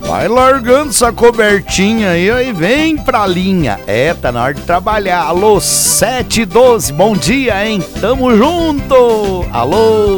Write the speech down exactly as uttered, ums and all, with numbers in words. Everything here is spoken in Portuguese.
Vai largando essa cobertinha aí, aí vem pra linha. É, tá na hora de trabalhar. Alô, sete e doze, bom dia, hein? Tamo junto! Alô!